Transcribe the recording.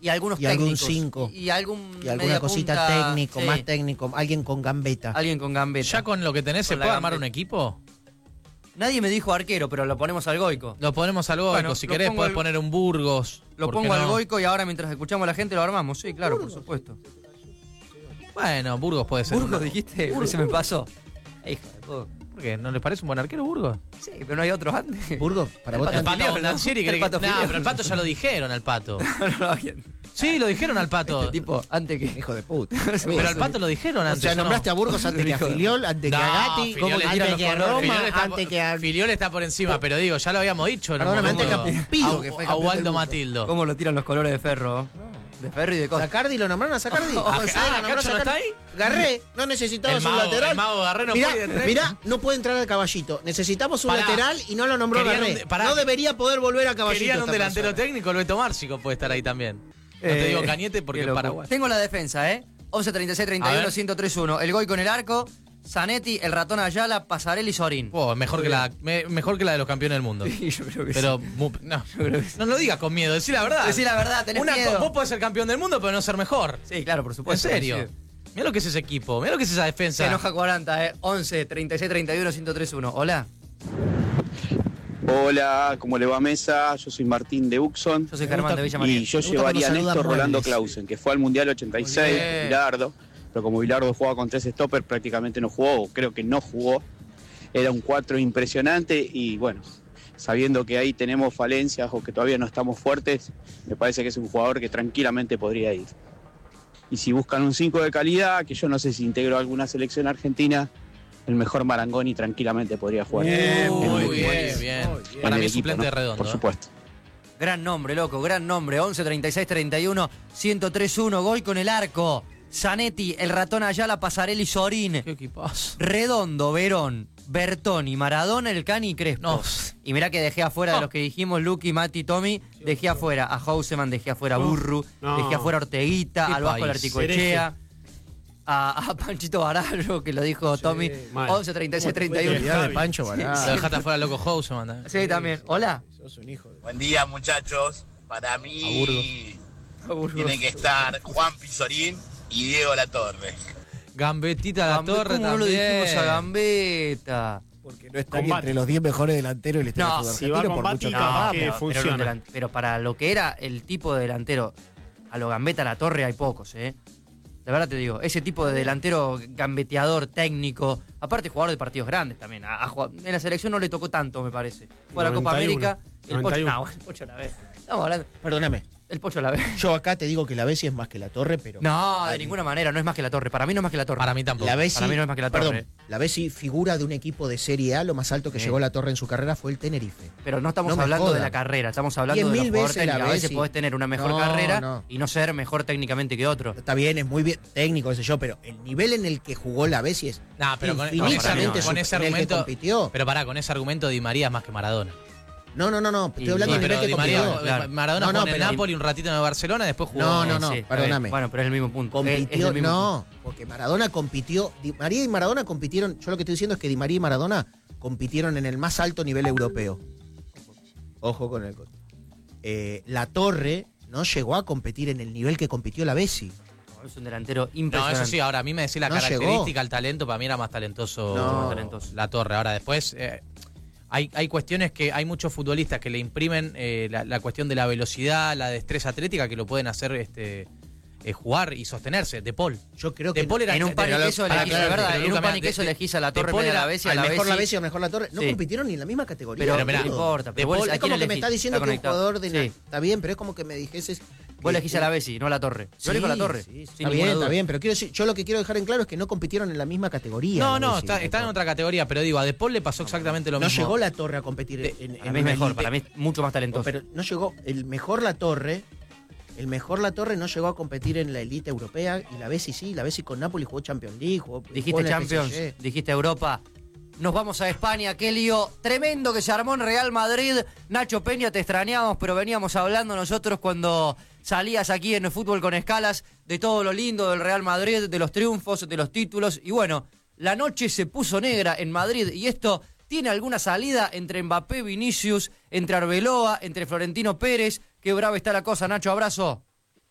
Y algunos y algún técnicos. 5. Y alguna alguna cosita técnico, sí. más técnico, alguien con gambeta. Alguien con gambeta. ¿Ya con lo que tenés se Con la puede armar gambeta. un equipo? Nadie me dijo arquero, pero lo ponemos al Goico. Lo ponemos al Goico, Bueno, si lo querés pongo podés al- poner un Burgos. Lo ¿por qué pongo al no? Goico y ahora mientras escuchamos a la gente lo armamos. Sí, claro, por supuesto. Bueno, Burgos puede ser. Burgos dijiste, se me pasó. Hijo de puta. ¿Por qué? ¿No les parece un buen arquero Burgos? Sí, pero no hay otros antes. Burgos, para vos El El también. Pato Pato Lancieri el cree que... Pato No, Filiol. pero el Pato ya lo dijeron al Pato. No, bien. Sí, lo dijeron al Pato. Este tipo, antes que... Hijo de puta. Pero al Pato lo dijeron O antes. sea, ¿o no? nombraste a Burgos antes que a Filiol, antes que a Gatti, Filiol le tiran antes los que a colores. Roma, Filiol está antes que a... Filiol está por encima, pero digo, ya lo habíamos dicho. ¿no? Perdóname, antes que a Como- Pumpido, que fue a campeón del Waldo mundo. Matildo. ¿Cómo lo tiran los colores de Ferro? De Ferro y de cosas. ¿Sacardi lo nombraron a Sacardi? Ah, ¿Cacho no está ahí? Garré, no necesitamos El un mago- lateral. el mago Garré no mirá, puede entrar. mirá, no puede entrar al Caballito. Necesitamos un Pará. lateral y no lo nombró Querían Garré. un- pará. No debería poder volver a Caballito. Querían un esta delantero persona. técnico, el Beto Márcico puede estar ahí también. No te digo Cañete porque qué es loco. Paraguay. Tengo la defensa, 11 36 A 31 ver. 1031. El Goico en el arco, Zanetti, el ratón Ayala, Pasarelli y Sorín. Oh, mejor que la de los campeones del mundo. Yo creo que Pero sí. no, creo que sí. no lo digas con miedo, decí la verdad. Decí la verdad, tenés miedo. Vos podés ser campeón del mundo, pero no ser mejor. Sí, claro, por En supuesto. serio. Sí. Mira lo que es ese equipo, mira lo que es esa defensa. Se enoja 40, 11 36 31 1031. Hola, Hola, ¿cómo le va Mesa? Yo soy Martín de Uxon yo soy Germán de Villa María. y yo Me gusta llevaría a cuando saludan Néstor Rolando muebles. Clausen, que fue al Mundial 86, Muy bien. Bilardo, pero como Bilardo jugaba con 3 stoppers prácticamente no jugó, o creo que no jugó. Era un 4 impresionante y bueno, sabiendo que ahí tenemos falencias o que todavía no estamos fuertes, me parece que es un jugador que tranquilamente podría ir. Y si buscan un 5 de calidad, que yo no sé si integró alguna selección argentina, el mejor Marangoni tranquilamente podría jugar. Muy En bien, bien. en Para el mí equipo, suplente ¿no? Redondo. Por supuesto. Gran nombre, loco, gran nombre. 11 36 31 1031. Goico en el arco. Zanetti, el ratón Ayala, Pasarelli, Sorín. Qué equipazo. Redondo, Verón, Bertoni, Maradona, El Cani y Crespo. No. Y mirá que dejé afuera de los que dijimos, Luqui, Mati, Tommy, dejé afuera a Houseman, dejé afuera a Burru, No. dejé afuera a Orteguita, Qué al Vasco país. Larticoechea, a Panchito Barallo, que lo dijo Tommy, mal. 11 36 Olvidá 31. de Pancho Lo Bará. dejaste afuera loco Houseman. Sí, también. Hola. Sos un hijo de... Buen día, muchachos. Para mí tiene que estar Juan Pizorín y Diego Latorre. Gambetita la Gambe- torre ¿Cómo también. no lo dijimos a Gambetta? Porque no está ni Combate. entre los 10 mejores delanteros del No, fútbol si va argentino con por mucho Bati, tiempo. capaz que pero funciona. pero para lo que era el tipo de delantero, a lo Gambetta La Torre hay pocos, De verdad te digo, ese tipo de delantero gambeteador, técnico, aparte jugador de partidos grandes también. En la selección no le tocó tanto, me parece. Fue a la Copa 91. América, el Pocho, 91. no, el Pocho la vez. Estamos hablando, Perdóname, el Pocho la vez. yo acá te digo que la Bessi es más que la Torre, pero... No, de ninguna manera, no es más que La Torre. Para mí no es más que La Torre. Para mí tampoco. La Bessi, Para mí no es más que la Torre. Perdón, la Bessi figura de un equipo de Serie A, lo más alto que Sí. llegó la Torre en su carrera fue el Tenerife. Pero no estamos No me hablando de jodan. la carrera, estamos hablando de 10.000 los jugadores veces la técnicos. A veces Bessi. podés tener una mejor No, carrera no. y no ser mejor técnicamente que otro. Está bien, es muy bien técnico, qué sé yo, pero el nivel en el que jugó la Bessi es Nah, pero infinitamente con ese en el que argumento. compitió. Pero pará, con ese argumento Di María es más que Maradona. No, estoy Y- hablando sí, del pero nivel que Di compitió. María, claro. Maradona No, no, jugó en el pero- Napoli un ratito en el Barcelona, después jugó. No, Sí, está perdóname. bien. Bueno, pero es el mismo punto. Es Compitió, el mismo no, porque Maradona compitió, Di María y Maradona compitieron, yo lo que estoy diciendo es que Di María y Maradona compitieron en el más alto nivel europeo. Ojo con el... La Torre no llegó a competir en el nivel que compitió la Bessi. punto. Es un delantero No, impresionante. eso sí, ahora a mí me decís la No característica, llegó. el talento, para mí era más talentoso, No. más talentoso La Torre. Ahora después hay cuestiones que hay muchos futbolistas que le imprimen la cuestión de la velocidad, la destreza atlética que lo pueden hacer jugar y sostenerse. De Paul. Yo creo De que Paul era En un pan y Pero- queso para elegís, aclarar, de verdad, pero en un Luca, pan y de- queso elegís a La de Torre en Paul vez de era la Bessi, a al la mejor la Bessi. Bessi o mejor la Torre no Sí. compitieron ni en la misma categoría. Pero mirá, no importa. De Pero vos, Paul- ¿a es quién como que me elegís? está diciendo que un conectado. jugador de Sí. Está bien, pero es como que me dijeses... Vos elegís a la Bessi, no a La Torre. Yo elijo a La Torre. Sí, sin está ninguna bien, duda. está bien, pero quiero decir, yo lo que quiero dejar en claro es que no compitieron en la misma categoría. No, la no, Bessi y la está en Torre. otra categoría, pero digo, a De Paul le pasó exactamente lo No mismo. llegó la Torre a competir en Para mí es una mejor, elite. para mí es mucho más talentoso. Pero no llegó, el mejor La Torre no llegó a competir en la elite europea y la Bessi sí, la Bessi con Napoli jugó Champions League, jugó Dijiste jugó en el Champions, PSG. dijiste Europa. Nos vamos a España, qué lío tremendo que se armó en Real Madrid. Nacho Peña, te extrañábamos, pero veníamos hablando nosotros cuando salías aquí en el Fútbol con Escalas de todo lo lindo del Real Madrid, de los triunfos, de los títulos. Y bueno, la noche se puso negra en Madrid y esto tiene alguna salida entre Mbappé, Vinicius, entre Arbeloa, entre Florentino Pérez. Qué brava está la cosa, Nacho, abrazo.